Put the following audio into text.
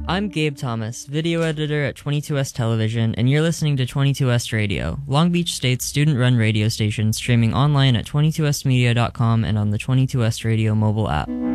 I'm Gabe Thomas, video editor at 22S Television, and you're listening to 22S Radio, Long Beach State's student-run radio station streaming online at 22smedia.com and on the 22S Radio mobile app.